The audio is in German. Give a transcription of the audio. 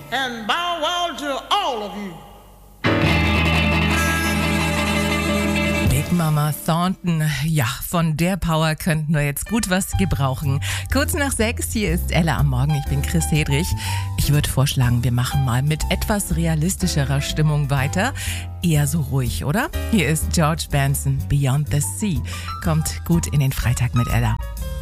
and bow wow to all of you. Big Mama Thornton, ja, von der Power könnten wir jetzt gut was gebrauchen. Kurz nach 6, hier ist Ella am Morgen, ich bin Chris Hedrich. Ich würde vorschlagen, wir machen mal mit etwas realistischerer Stimmung weiter. Eher so ruhig, oder? Hier ist George Benson, Beyond the Sea. Kommt gut in den Freitag mit Ella.